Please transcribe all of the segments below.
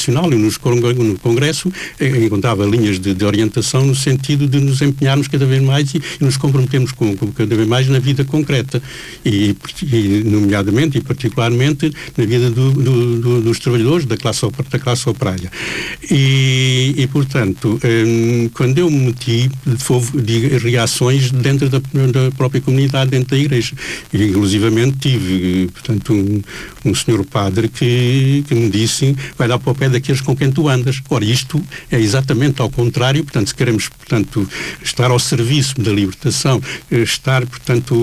Nacional e no Congresso encontrava linhas de orientação no sentido de nos empenharmos cada vez mais e nos comprometermos cada vez mais na vida concreta e nomeadamente e particularmente na vida dos trabalhadores da classe operária. E portanto, quando eu me meti, houve reações dentro da própria comunidade, dentro da igreja. E, inclusivamente, tive, portanto, um senhor padre que me disse: vai dar para o pé daqueles com quem tu andas. Ora, isto é exatamente ao contrário. Portanto, se queremos, portanto, estar ao serviço da libertação, estar, portanto,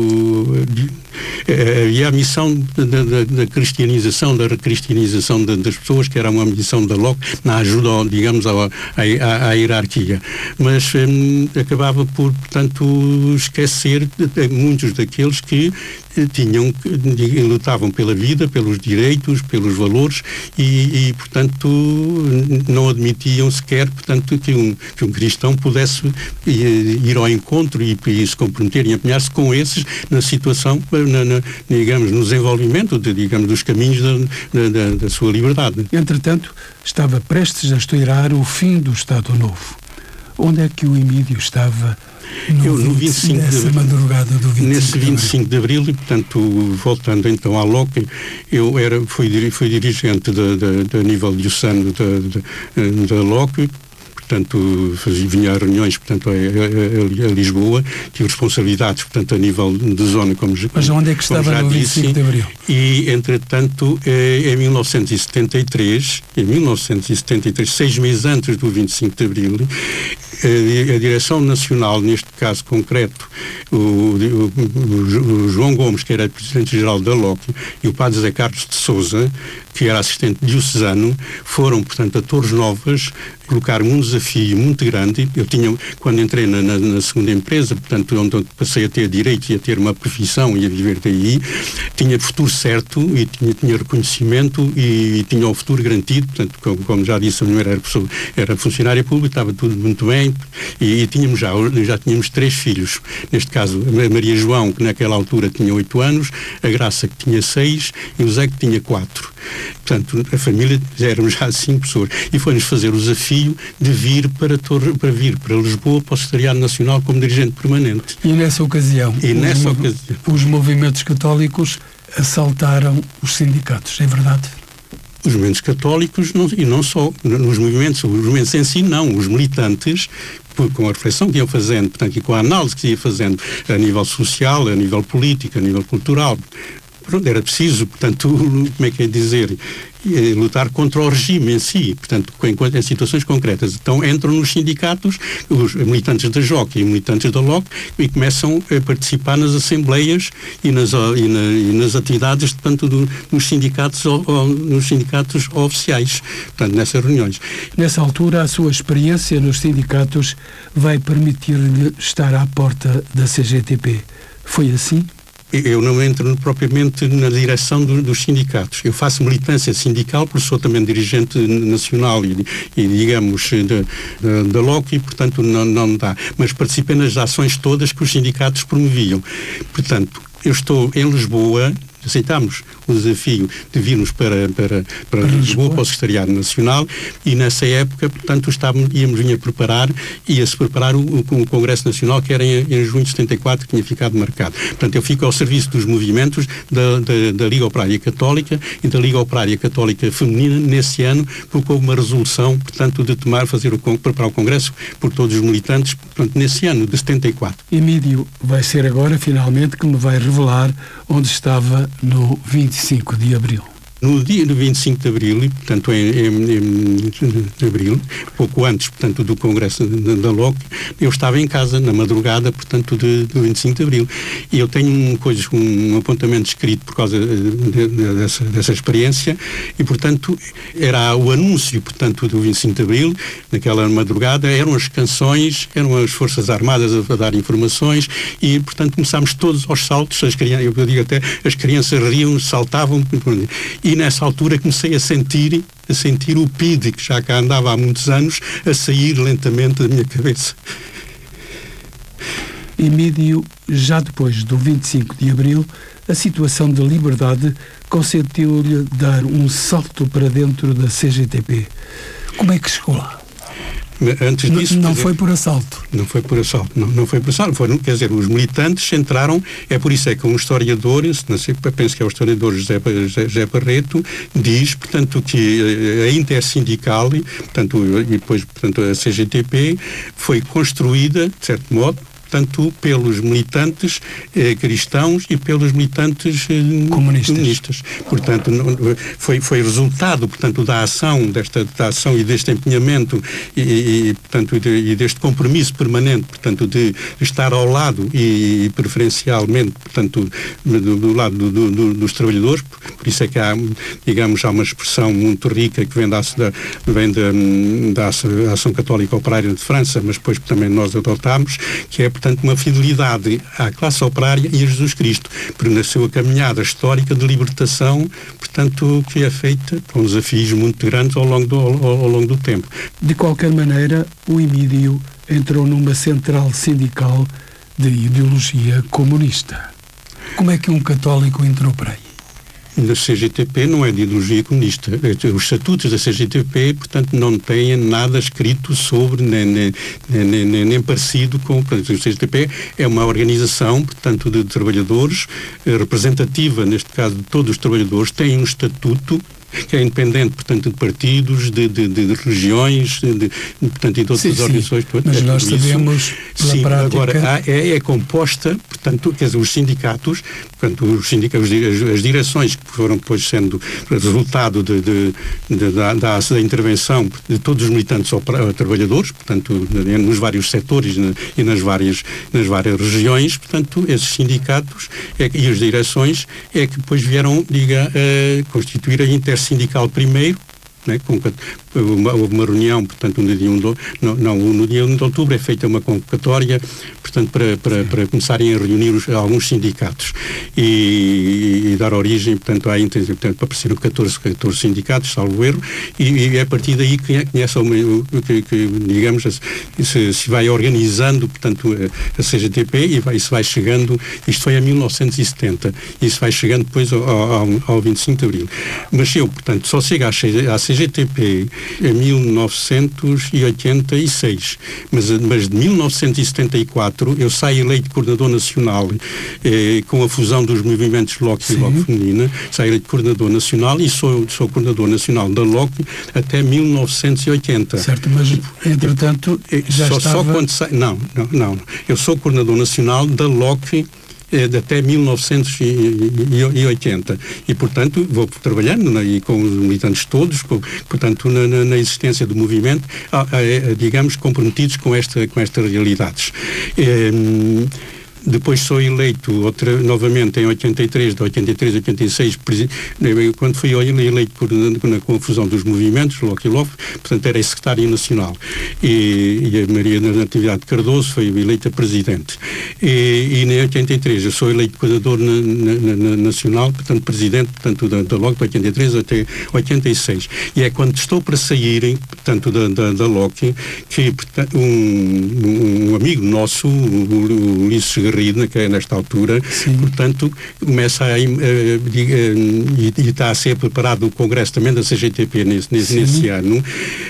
e a missão da cristianização, da recristianização das pessoas, que era uma missão da Locke, na ajuda, digamos, à hierarquia. Mas acabava por, portanto, esquecer muitos daqueles que lutavam pela vida, pelos direitos, pelos valores e portanto, não admitiam sequer, portanto, que um cristão pudesse ir ao encontro e se comprometer e empenhar-se com esses na situação, digamos, no desenvolvimento dos caminhos da sua liberdade. Entretanto, estava prestes a estourar o fim do Estado Novo. Onde é que o Emídio estava no 25 nessa madrugada do 25 nesse 25 de Abril, e, portanto, voltando então à Locke, eu fui dirigente a nível diocesano da Locke. Portanto, vinha a reuniões, portanto, a Lisboa, tive responsabilidades, portanto, a nível de zona, como já disse. Mas onde é que estava no 25 de Abril? E, entretanto, em 1973, 6 meses antes do 25 de Abril, a Direção Nacional, neste caso concreto, o João Gomes, que era Presidente-Geral da Locke, e o Padre José Carlos de Sousa, que era assistente diocesano, foram, portanto, a Torres Novas, colocar-me um desafio muito grande. Eu tinha, quando entrei na segunda empresa, portanto, onde passei a ter direitos e a ter uma profissão e a viver daí, tinha futuro certo e tinha reconhecimento e tinha o futuro garantido. Portanto, como já disse, a minha mulher era funcionária pública, estava tudo muito bem e já tínhamos 3 filhos. Neste caso, a Maria João, que naquela altura tinha 8 anos, a Graça, que tinha 6 e o Zé, que tinha 4. Portanto, a família éramos já 5 pessoas e foi-nos fazer o desafio de vir para Lisboa, para o Secretariado Nacional, como dirigente permanente. E nessa ocasião, os movimentos católicos assaltaram os sindicatos, é verdade? Os movimentos católicos, e não só, os movimentos em si, não, os militantes, com a reflexão que iam fazendo, portanto, e com a análise que ia fazendo a nível social, a nível político, a nível cultural. Era preciso, portanto, como é que é dizer, lutar contra o regime em si, portanto, em situações concretas. Então entram nos sindicatos os militantes da JOC e militantes da LOC e começam a participar nas assembleias e nas atividades, portanto, nos sindicatos oficiais, portanto, nessas reuniões. Nessa altura, a sua experiência nos sindicatos vai permitir-lhe estar à porta da CGTP. Foi assim? Eu não entro propriamente na direção dos sindicatos. Eu faço militância sindical, porque sou também dirigente nacional e digamos, da LOC, e, portanto, não dá. Mas participei nas ações todas que os sindicatos promoviam. Portanto, eu estou em Lisboa, aceitámos o desafio de virmos para Lisboa, para o Secretariado Nacional, e nessa época, portanto, ia-se preparar o Congresso Nacional, que era em junho de 74, que tinha ficado marcado. Portanto, eu fico ao serviço dos movimentos da Liga Operária Católica e da Liga Operária Católica Feminina nesse ano, porque houve uma resolução, portanto, de preparar o Congresso por todos os militantes, portanto, nesse ano de 74. Emídio, vai ser agora, finalmente, que me vai revelar onde estava no 25 de Abril. No dia do 25 de Abril, portanto, em abril, pouco antes, portanto, do Congresso da LOC, eu estava em casa, na madrugada, portanto, do 25 de Abril. E eu tenho um apontamento escrito por causa dessa experiência e, portanto, era o anúncio, portanto, do 25 de Abril, naquela madrugada, eram as canções, eram as Forças Armadas a dar informações e, portanto, começámos todos aos saltos, eu digo até, as crianças riam, saltavam, e nessa altura comecei a sentir o PIDE, que já cá andava há muitos anos, a sair lentamente da minha cabeça. Emídio, já depois do 25 de Abril, a situação de liberdade consentiu-lhe dar um salto para dentro da CGTP. Como é que chegou lá? Antes disso, não foi por assalto. Não foi por assalto. Não foi por assalto. Quer dizer, os militantes entraram, é por isso é que um historiador, não sei, penso que é o historiador José Barreto, diz, portanto, que a intersindical, portanto, e depois, portanto, a CGTP, foi construída, de certo modo, tanto pelos militantes cristãos e pelos militantes comunistas. Portanto, foi resultado, portanto, da ação e deste empenhamento e deste compromisso permanente, portanto, de estar ao lado e preferencialmente, portanto, do lado dos trabalhadores. Por isso é que há uma expressão muito rica que vem da Ação Católica Operária de França, mas depois também nós adotámos, que é, portanto, uma fidelidade à classe operária e a Jesus Cristo, porque na sua caminhada histórica de libertação, portanto, que é feita com desafios muito grandes ao longo do tempo. De qualquer maneira, o Emílio entrou numa central sindical de ideologia comunista. Como é que um católico entrou por aí? Da CGTP não é de ideologia comunista. Os estatutos da CGTP, portanto, não têm nada escrito sobre, nem parecido com... Portanto, a CGTP é uma organização, portanto, de trabalhadores, representativa, neste caso, de todos os trabalhadores, tem um estatuto que é independente, portanto, de partidos, de regiões, portanto, e de outras organizações. Mas nós sabemos, pela prática... Agora, é composta, portanto, quer dizer, os sindicatos, portanto, as direções que foram depois sendo resultado da intervenção de todos os militantes trabalhadores, portanto, nos vários setores e nas várias regiões, portanto, esses sindicatos e as direções é que depois vieram, constituir a intersindical primeiro, né, houve uma reunião, portanto, no dia 1 de outubro é feita uma convocatória, portanto, para começarem a reunir alguns sindicatos e dar origem, portanto, para apareceram 14 sindicatos, salvo erro, e é a partir daí que digamos, se vai organizando, portanto, a CGTP e se vai chegando, isto foi em 1970, e se vai chegando depois ao 25 de Abril. Mas eu, portanto, só chego à CGTP em 1986, mas de 1974 eu saio eleito coordenador nacional com a fusão dos movimentos LOC e LOC feminina, saio eleito coordenador nacional e sou coordenador nacional da LOC até 1980. Certo, mas entretanto já estava... Só quando não, eu sou coordenador nacional da LOC até 1980 e, portanto, vou trabalhando e com os militantes todos, portanto, na existência do movimento, digamos, comprometidos com estas realidades. Depois sou eleito novamente em 83, de 83 a 86, quando fui eleito na confusão dos movimentos, LOC e LOF, portanto era secretário nacional. E a Maria Natividade Cardoso foi eleita presidente. E em 83 eu sou eleito coordenador nacional, portanto presidente, portanto, da LOC de 83 até 86. E é quando estou para sair, portanto, da LOC, que um amigo nosso, o Ulisses Garrido, nesta altura, portanto, começa e está a ser preparado o congresso também da CGTP nesse ano,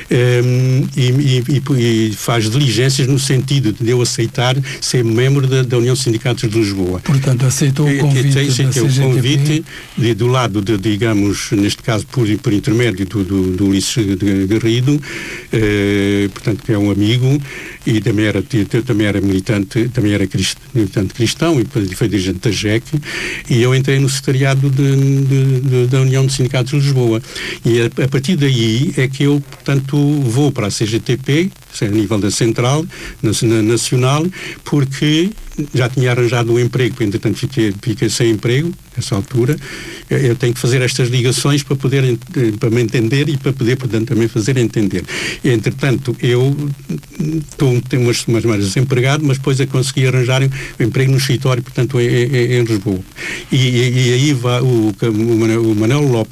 e faz diligências no sentido de eu aceitar ser membro da União de Sindicatos de Lisboa. Portanto, aceitou o convite da CGTP? O convite do lado, digamos, neste caso, por intermédio do Ulisses Garrido, portanto, que é um amigo, e também era militante, militante cristão, e depois foi dirigente da JEC, e eu entrei no secretariado da União de Sindicatos de Lisboa. E a partir daí é que eu, portanto, vou para a CGTP, a nível da central, nacional, porque já tinha arranjado um emprego, entretanto fiquei sem emprego nessa altura. Eu tenho que fazer estas ligações para me entender e para poder, portanto, também fazer entender. E, entretanto, eu tenho umas semanas desempregado, mas depois eu consegui arranjar um emprego no escritório, portanto, em Lisboa. E aí vai o Manuel Lopes,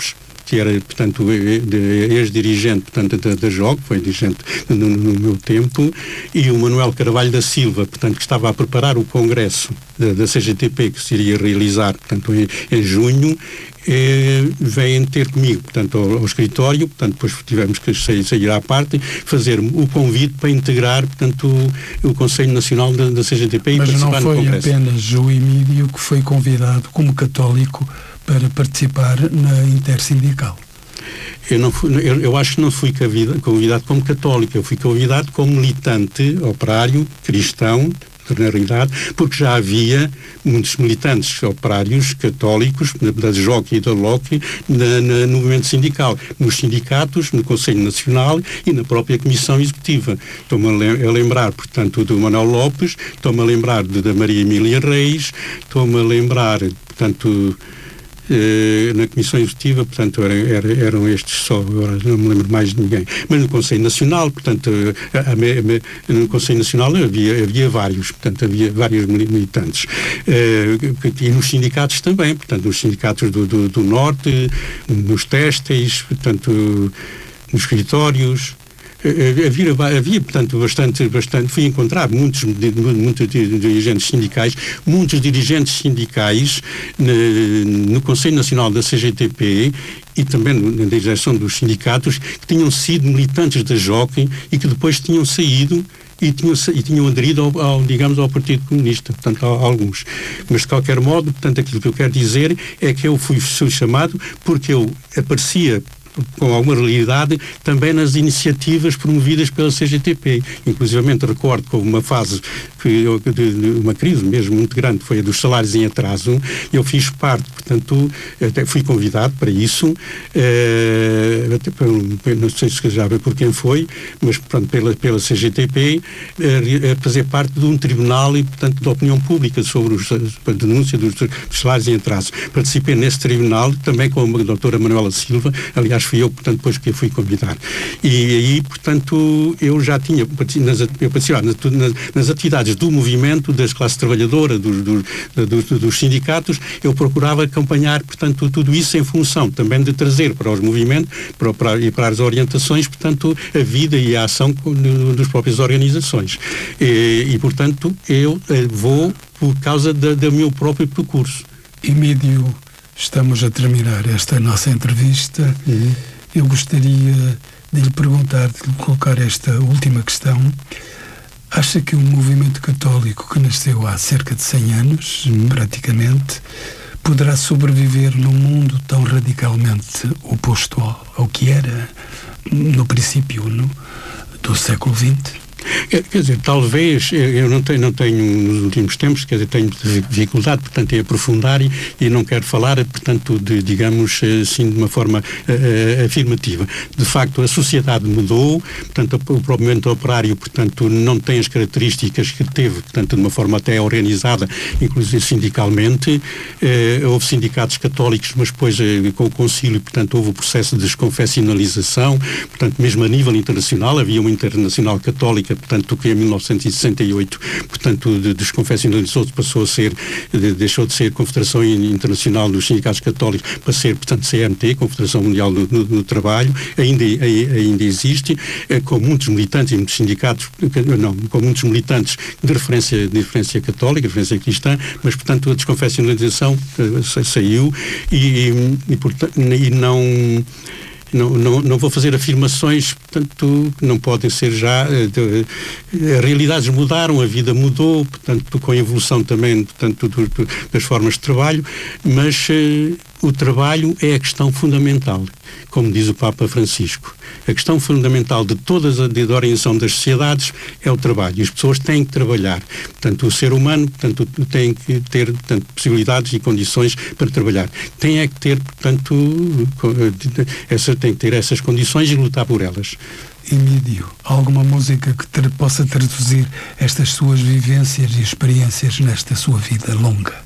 que era, portanto, ex-dirigente, portanto, da JOC, foi dirigente no meu tempo, e o Manuel Carvalho da Silva, portanto, que estava a preparar o congresso da CGTP, que se iria realizar, portanto, em junho, vêm ter comigo, portanto, ao escritório, portanto, depois tivemos que sair à parte, fazer o convite para integrar, portanto, o Conselho Nacional da CGTP e participar no Congresso. Mas não foi apenas o Emídio que foi convidado como católico para participar na Intersindical. Eu acho que não fui convidado como católico, eu fui convidado como militante operário, cristão, na realidade, porque já havia muitos militantes operários católicos da JOC e da LOC no movimento sindical, nos sindicatos, no Conselho Nacional e na própria Comissão Executiva. Estou-me a lembrar, portanto, do Manuel Lopes, estou-me a lembrar da Maria Emília Reis, estou-me a lembrar, portanto, na Comissão Executiva, portanto, eram estes só, agora não me lembro mais de ninguém. Mas no Conselho Nacional, portanto, no Conselho Nacional havia vários, portanto, havia vários militantes. E nos sindicatos também, portanto, nos sindicatos do Norte, nos têxteis, portanto, nos escritórios. Havia, portanto, bastante, fui encontrar muitos dirigentes sindicais no Conselho Nacional da CGTP e também na direção dos sindicatos que tinham sido militantes da JOC e que depois tinham saído e tinham aderido ao Partido Comunista, portanto, alguns. Mas, de qualquer modo, portanto, aquilo que eu quero dizer é que eu fui chamado porque eu aparecia com alguma realidade também nas iniciativas promovidas pela CGTP. Inclusivamente recordo que houve uma fase de uma crise mesmo muito grande, foi a dos salários em atraso. Eu fiz parte, portanto, até fui convidado para isso, não sei se já por quem foi, mas portanto, pela CGTP, a fazer parte de um tribunal e, portanto, de opinião pública sobre a denúncia dos salários em atraso. Participei nesse tribunal também com a doutora Manuela Silva, aliás, fui eu, portanto, depois que a fui convidar. E aí, portanto, eu já tinha, eu participava nas atividades do movimento, das classes trabalhadoras, dos sindicatos, eu procurava acompanhar, portanto, tudo isso em função também de trazer para os movimentos e para as orientações, portanto, a vida e a ação das próprias organizações. E portanto, eu vou por causa do meu próprio percurso. Emídio, estamos a terminar esta nossa entrevista. Eu gostaria de lhe perguntar, de lhe colocar esta última questão. Acha que um movimento católico que nasceu há cerca de 100 anos, praticamente, poderá sobreviver num mundo tão radicalmente oposto ao que era no princípio do século XX? Quer dizer, talvez, eu não tenho nos últimos tempos, quer dizer, tenho dificuldade, portanto, em aprofundar e não quero falar, portanto, digamos assim, de uma forma afirmativa. De facto, a sociedade mudou, portanto, o próprio movimento operário, portanto, não tem as características que teve, portanto, de uma forma até organizada, inclusive sindicalmente. Houve sindicatos católicos, mas depois, com o concílio, portanto, houve o processo de desconfessionalização, portanto, mesmo a nível internacional, havia uma internacional católica, portanto, que em 1968, portanto, desconfessionalizou-se, deixou de ser Confederação Internacional dos Sindicatos Católicos para ser, portanto, CMT, Confederação Mundial do Trabalho, ainda existe, com muitos militantes e muitos sindicatos, com muitos militantes de referência católica, de referência cristã, mas, portanto, a desconfessionalização saiu e não vou fazer afirmações, portanto, que não podem ser já. As realidades mudaram, a vida mudou, portanto, com a evolução também, portanto, das formas de trabalho, mas o trabalho é a questão fundamental, como diz o Papa Francisco. A questão fundamental de da organização das sociedades é o trabalho. E as pessoas têm que trabalhar. Portanto, o ser humano, portanto, tem que ter, portanto, possibilidades e condições para trabalhar. Tem que ter, portanto, tem que ter essas condições e lutar por elas. Emídio, alguma música que possa traduzir estas suas vivências e experiências nesta sua vida longa?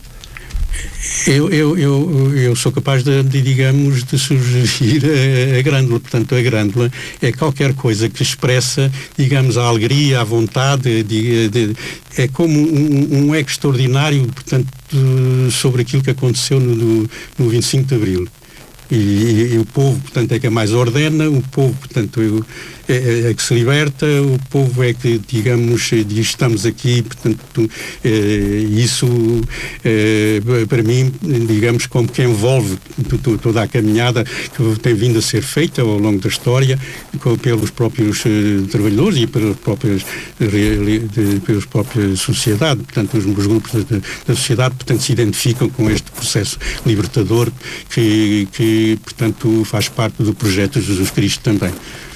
Eu sou capaz digamos, de sugerir a grândula. Portanto, a grândula é qualquer coisa que expressa, digamos, a alegria, a vontade, é como um eco extraordinário, portanto, sobre aquilo que aconteceu no 25 de Abril. E o povo, portanto, é que mais ordena, o povo, portanto, é que se liberta, o povo é que, digamos, diz estamos aqui, portanto, isso, para mim, digamos, como que envolve toda a caminhada que tem vindo a ser feita ao longo da história pelos próprios trabalhadores e pelas próprias sociedade, portanto, os grupos da sociedade, portanto, se identificam com este processo libertador que portanto, faz parte do projeto de Jesus Cristo também.